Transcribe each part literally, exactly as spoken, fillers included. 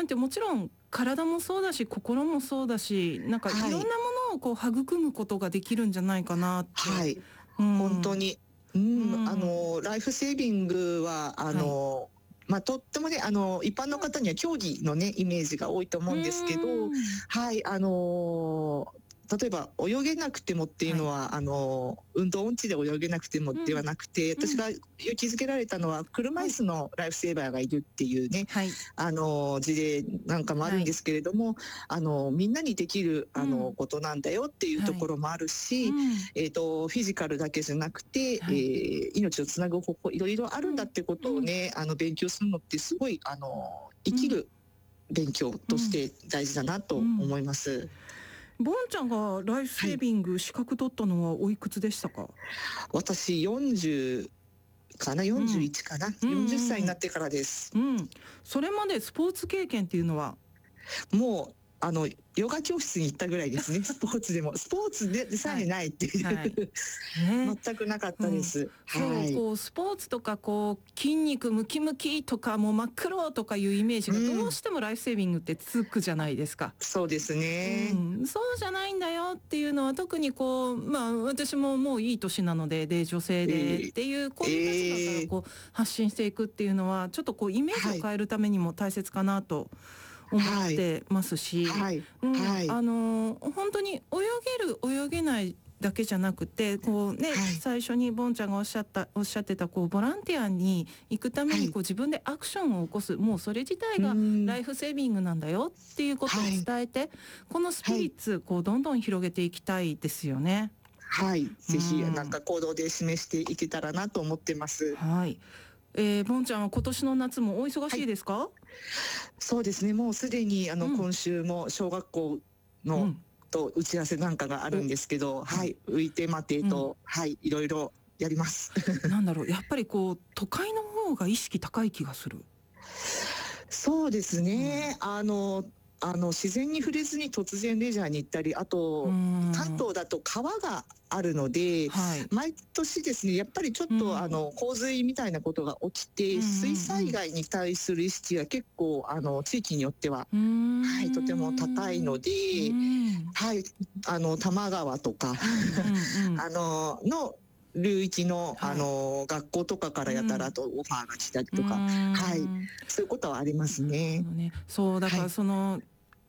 ンってもちろん体もそうだし心もそうだし、なんかいろんなものをこう育むことができるんじゃないかなって、 はい、 うん、 本当に、うん、 うん、 あのライフセービングはあの、はい、まあ、とってもね、あの一般の方には競技のねイメージが多いと思うんですけど、はい、あの例えば泳げなくてもっていうのは、はい、あの運動音痴で泳げなくてもではなくて、うん、私が勇気づけられたのは車椅子のライフセーバーがいるっていうね、はい、あの事例なんかもあるんですけれども、はい、あのみんなにできるあの、うん、ことなんだよっていうところもあるし、はい、えーと、フィジカルだけじゃなくて、はい、えー、命をつなぐ方法いろいろあるんだってことをね、うん、あの勉強するのってすごいあの生きる勉強として大事だなと思います。うんうん、 ボンちゃんがライフセービング資格取ったのはおいくつでしたか？ 私よんじゅうかな、よんじゅういちかな、うん、よんじゅっさいになってからです。 うん、それまでスポーツ経験っていうのは？ もうあのヨガ教室に行ったぐらいですね。スポーツでもスポーツでさえないっていう、はいはいね、全くなかったです。 うん、はい、そうこうスポーツとかこう筋肉ムキムキとかもう真っ黒とかいうイメージがどうしてもライフセービングってつくじゃないですか。うん、 そうですね、 うん、そうじゃないんだよっていうのは特にこうまあ私ももういい年なのでで女性でっていう、えー、こういう立場からこう発信していくっていうのはちょっとこうイメージを変えるためにも大切かなと思ってますし、はいはい、あの本当に泳げる泳げないだけじゃなくてこう、ね、はい、最初にボンちゃんがおっしゃったおっしゃってたこうボランティアに行くためにこう、はい、自分でアクションを起こす、もうそれ自体がライフセービングなんだよっていうことを伝えて、はい、このスピリッツ、はい、こうどんどん広げていきたいですよね。 はい、ぜひなんか行動で示していけたらなと思ってます。 はい、えー、ボンちゃんは今年の夏もお忙しいですか？はい、 そうですね、もうすでにあの、うん、今週も小学校の、うん、と打ち合わせなんかがあるんですけど、はい、浮いて待てと、うん、はい、いろいろやります。 なんだろう、やっぱりこう都会の方が意識高い気がする。 そうですね、うん、あのあの自然に触れずに突然レジャーに行ったり、あと関東だと川があるので、はい、毎年ですねやっぱりちょっと、うん、あの洪水みたいなことが起きて、うん、水災害に対する意識が結構あの地域によっては、うん、はい、とても高いので、うん、はい、あの多摩川とか、うんうん、あのの流域の、はい、あの学校とかからやたらとオファーが来たりとか、はい、そういうことはありますね。 ね、そうだからその、はい、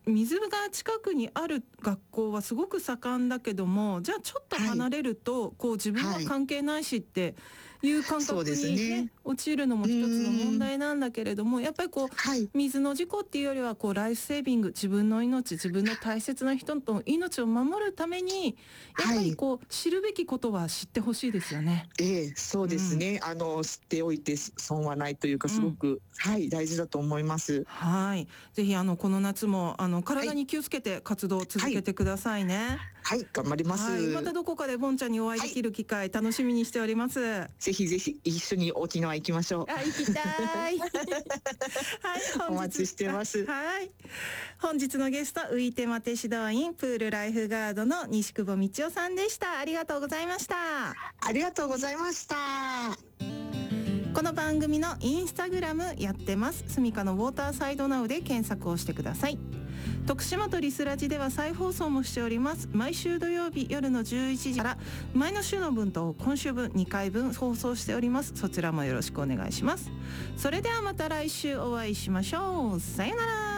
水が近くにある学校はすごく盛んだけども、じゃあちょっと離れると、はい、こう自分は関係ないしっていう感覚に、ね、ね、陥るのも一つの問題なんだけれども、やっぱりこう、はい、水の事故っていうよりはこうライフセービング、自分の命、自分の大切な人の命を守るためにやっぱりこう、はい、知るべきことは知ってほしいですよね。 ええ、そうですね、うん、あの知っておいて損はないというかすごく、うん、はい、大事だと思います。 はい、ぜひあのこの夏もあの体に気をつけて活動を続けてくださいね。 はい、はい、頑張ります。はい、またどこかでボンちゃんにお会いできる機会、はい、楽しみにしております。 ぜひぜひ一緒に沖縄行きましょう。 あ、行きたい。はい、 お待ちしてます。 はい、本日のゲスト浮いて待て指導員プールライフガードの西久保道夫さんでした。ありがとうございました。 ありがとうございました。 この番組のインスタグラムやってます。スミカのウォーターサイドナウで検索をしてください。徳島とリスラジでは再放送もしております。毎週土曜日夜のじゅういちじから前の週の分と今週分にかいぶん放送しております。そちらもよろしくお願いします。それではまた来週お会いしましょう。さよなら。